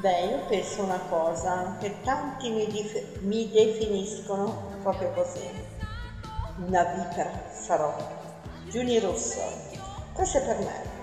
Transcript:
Beh, io penso una cosa, che tanti mi definiscono proprio così. Una vipera sarò. Giuni Russo. Questo è per me.